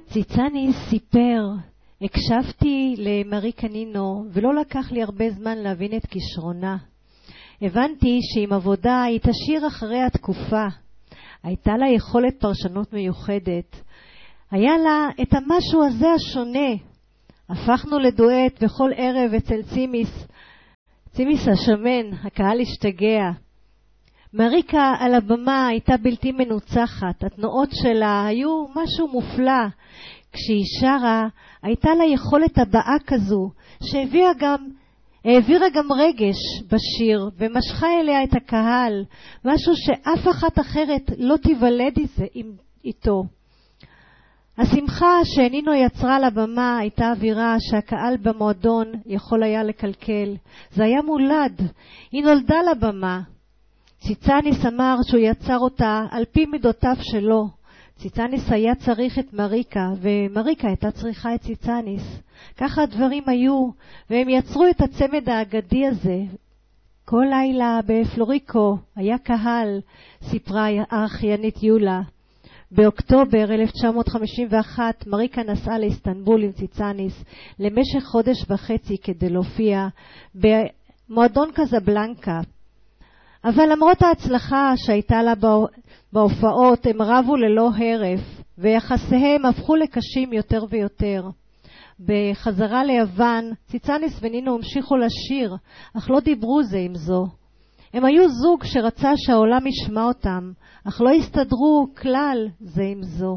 ציצני סיפר, הקשבתי למרי קנינו ולא לקח לי הרבה זמן להבין את כישרונה. הבנתי שעם עבודה היא תשאיר אחרי התקופה. הייתה לה יכולת פרשנות מיוחדת. היה לה את המשהו הזה השונה. הפכנו לדואט בכל ערב אצל צימיס השמן, הקהל השתגע. מריקה על הבמה הייתה בלתי מנוצחת, התנועות שלה היו משהו מופלא. כשהיא שרה, הייתה לה יכולת הבאה כזו, העבירה גם רגש בשיר, ומשכה אליה את הקהל, משהו שאף אחת אחרת לא תיוולד איתו. השמחה שנינו יצרה על הבמה הייתה אווירה שהקהל במועדון יכול היה לקלקל. זה היה מולד, היא נולדה לבמה. ציצניס אמר שהוא יצר אותה על פי מידותיו שלו. ציצניס היה צריך את מריקה, ומריקה הייתה צריכה את ציצניס. ככה הדברים היו, והם יצרו את הצמד האגדי הזה. כל לילה בפלוריקו היה קהל, סיפרה האחיינית יולה. באוקטובר 1951 מריקה נסעה לאיסטנבול עם ציצניס למשך חודש וחצי כדי להופיע במועדון קזבלנקה. אבל למרות ההצלחה שהייתה לה בהופעות, הם רבו ללא הרף, ויחסיהם הפכו לקשים יותר ויותר. בחזרה ליוון, ציצניס ונינו המשיכו לשיר, אך לא דיברו זה עם זו. הם היו זוג שרצה שהעולם ישמע אותם, אך לא הסתדרו כלל זה עם זו.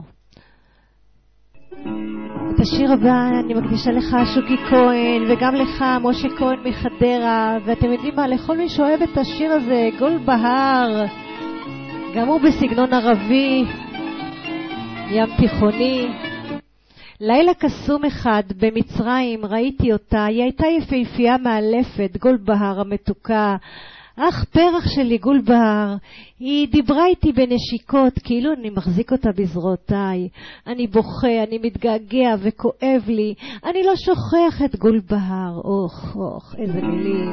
את השיר הבא אני מקדישה לך שוקי כהן, וגם לך משה כהן מחדרה, ואתם יודעים מה, לכל מי שאוהב את השיר הזה, גול בהר, גם הוא בסגנון ערבי, ים תיכוני. לילה קסום אחד במצרים ראיתי אותה, היא הייתה יפהפייה מאלפת, גול בהר המתוקה, אך פרח שלי גול בהר, היא דיברה איתי בנשיקות, כאילו אני מחזיק אותה בזרועותיי. אני בוכה, אני מתגעגע וכואב לי, אני לא שוכח את גול בהר. אוח, איזה מילים.